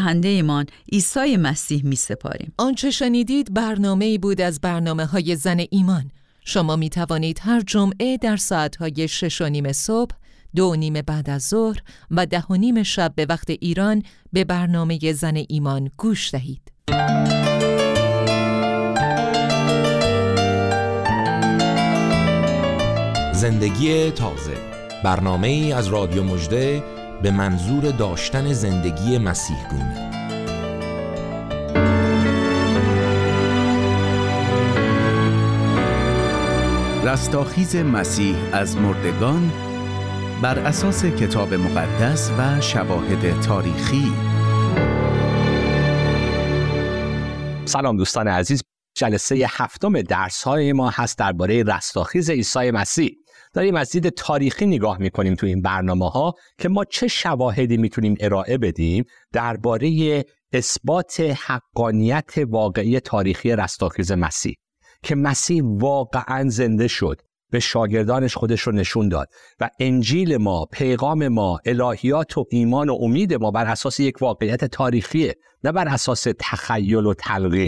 دهنده ایمان عیسی مسیح می‌سپاریم. آنچه شنیدید برنامه‌ای بود از برنامه‌های زن ایمان. شما می توانید هر جمعه در ساعت‌های 6:30 صبح، 2:30 بعد از ظهر و 10:30 شب به وقت ایران به برنامه زن ایمان گوش دهید. زندگی تازه، برنامه‌ای از رادیو مژده به منظور داشتن زندگی مسیح گونه. رستاخیز مسیح از مردگان بر اساس کتاب مقدس و شواهد تاریخی. سلام دوستان عزیز، جلسه 7 درس‌های ما هست درباره رستاخیز عیسی مسیح. داریم از دید تاریخی نگاه می‌کنیم تو این برنامه‌ها که ما چه شواهدی می‌تونیم ارائه بدیم درباره اثبات حقانیت واقعی تاریخی رستاخیز مسیح، که مسیح واقعاً زنده شد، به شاگردانش خودش رو نشون داد و انجیل ما، پیغام ما، الهیات و ایمان و امید ما بر اساس یک واقعیت تاریخیه، نه بر اساس تخیل و تلقین.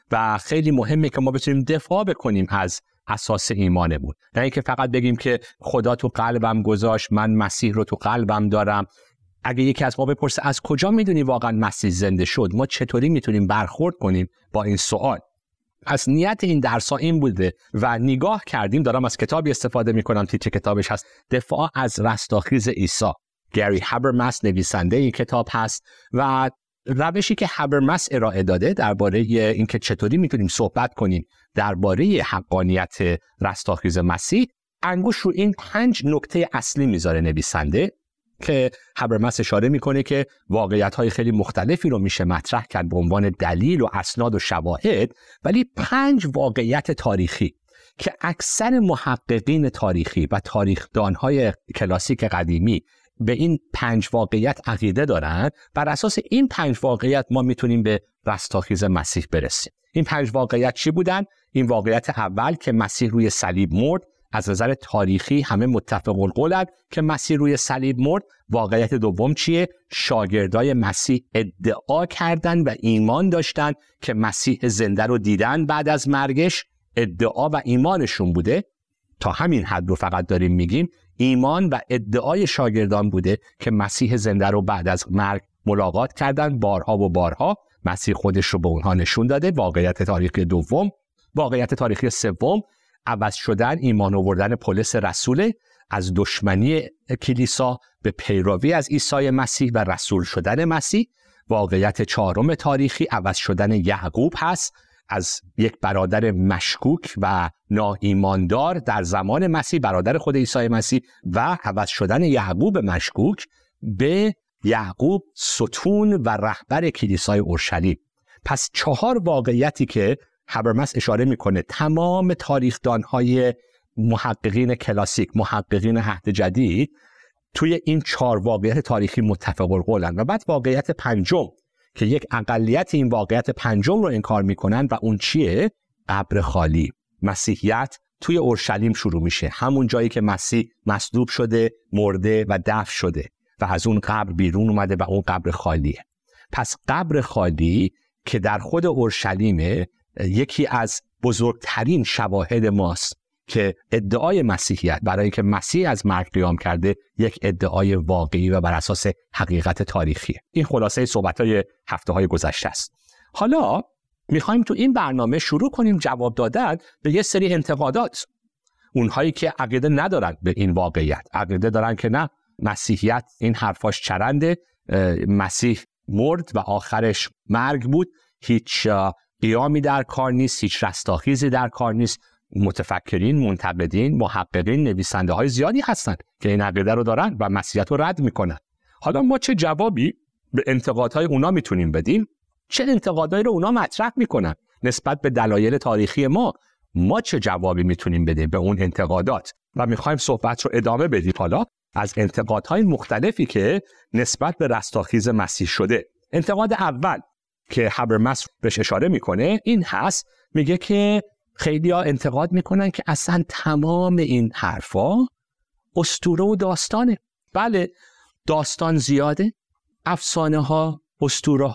و خیلی مهمه که ما بتونیم دفاع بکنیم از اساس ایمانمون، نه اینکه فقط بگیم که خدا تو قلبم گذاشت، من مسیح رو تو قلبم دارم. اگه یکی از ما بپرسه از کجا میدونی واقعا مسیح زنده شد، ما چطوری میتونیم برخورد کنیم با این سوال؟ از نیت این درس ها این بوده و نگاه کردیم. دارم از کتابی استفاده میکنم، تیتر کتابش هست دفاع از رستاخیز عیسی. گری هابرمس نویسنده این کتاب هست و روشی که هابرمس ارائه داده درباره اینکه چطوری میتونیم صحبت کنیم درباره حقانیت رستاخیز مسیح، انگوش رو این 5 نکته اصلی میذاره نویسنده، که هابرمس اشاره میکنه که واقعیت‌های خیلی مختلفی رو میشه مطرح کرد به عنوان دلیل و اسناد و شواهد، ولی 5 واقعیت تاریخی که اکثر محققین تاریخی و تاریخدان‌های کلاسیک قدیمی به این 5 واقعیت عقیده دارن. بر اساس این 5 واقعیت ما میتونیم به رستاخیز مسیح برسیم. این 5 واقعیت چی بودن؟ این واقعیت اول که مسیح روی صلیب مرد، از نظر تاریخی همه متفق القولن که مسیح روی صلیب مرد. واقعیت دوم چیه؟ شاگردای مسیح ادعا کردن و ایمان داشتن که مسیح زنده رو دیدن بعد از مرگش. ادعا و ایمانشون بوده، تا همین حد رو فقط داریم میگیم، ایمان و ادعای شاگردان بوده که مسیح زنده رو بعد از مرگ ملاقات کردن بارها و بارها. مسیح خودش رو به اونها نشون داده. واقعیت تاریخی دوم. واقعیت تاریخی سوم، عوض شدن، ایمان آوردن پولس رسول از دشمنی کلیسا به پیروی از عیسی مسیح و رسول شدن مسیح. واقعیت چهارم تاریخی، عوض شدن یعقوب هست از یک برادر مشکوک و ناایماندار در زمان مسیح، برادر خود عیسی مسیح، و عوض شدن یعقوب مشکوک به یعقوب ستون و رهبر کلیسای اورشلیم. پس 4 واقعیتی که هابرمس اشاره میکنه تمام تاریخدان‌های محققین کلاسیک، محققین عهد جدید، توی این 4 واقعیت تاریخی متفق القولن. و بعد واقعیت پنجم که یک اقلیت این واقعیت پنجم رو انکار میکنن و اون چیه؟ قبر خالی. مسیحیت توی اورشلیم شروع میشه، همون جایی که مسیح مصلوب شده، مرده و دفن شده و از اون قبر بیرون اومده و اون قبر خالیه. پس قبر خالی که در خود اورشلیمه، یکی از بزرگترین شواهد ماست که ادعای مسیحیت برای اینکه مسیح از مرگ قیام کرده یک ادعای واقعی و بر اساس حقیقت تاریخیه. این خلاصه صحبت‌های هفته‌های گذشته است. حالا می‌خوایم تو این برنامه شروع کنیم جواب دادن به یه سری انتقادات. اونهایی که عقیده ندارن به این واقعیت، عقیده دارن که نه، مسیحیت این حرفاش چرنده، مسیح مرد و آخرش مرگ بود، هیچ قیامی در کار نیست، هیچ رستاخیزی در کار نیست. متفکرین، منتقدین، محققین، نویسنده های زیادی هستن که این عقیده رو دارن و مسیحیت رو رد میکنن. حالا ما چه جوابی به انتقادهای اونا میتونیم بدیم؟ چه انتقادایی رو اونا مطرح میکنن نسبت به دلایل تاریخی ما چه جوابی میتونیم بدیم به اون انتقادات؟ و میخوایم صحبت رو ادامه بدیم حالا از انتقادهای مختلفی که نسبت به رستاخیز مسیح شده. انتقاد اول که هابرمس بهش اشاره میکنه این هست، میگه که خیلی‌ها انتقاد میکنن که اصلا تمام این حرفا اسطوره و داستانه. بله، داستان زیاده، افسانه ها، اسطوره